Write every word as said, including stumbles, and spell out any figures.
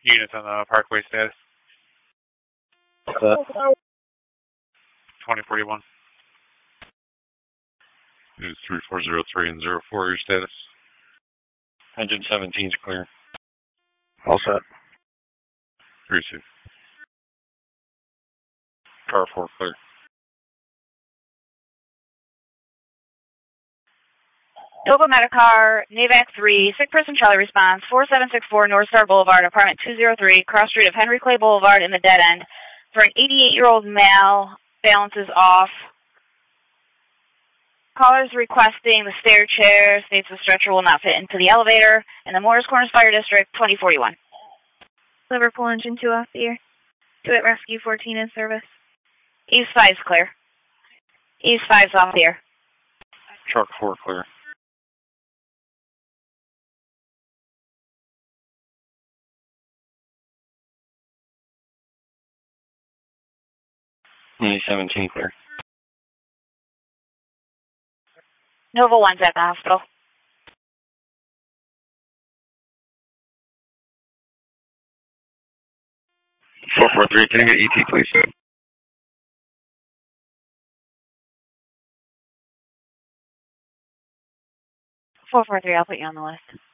Units on the Parkway status. Uh, twenty forty-one. News three four zero three and zero four, your status? Engine seventeen is clear. All set. three two. Car four clear. Nova Medicar, NAVAC three, sick person Charlie response, four seven six four North Star Boulevard, apartment two oh three, cross street of Henry Clay Boulevard in the dead end. For an eighty-eight-year-old male, balance is off. Callers requesting the stair chair, states the stretcher will not fit into the elevator. In the Morris Corners Fire District, twenty forty-one. Liverpool Engine two off the air. Dewitt Rescue fourteen in service. East five's clear. East five's off the air. Truck four clear. Unit seventeen clear. Nova one's at the hospital. four four three, can I get E T, please? four four three, I'll put you on the list.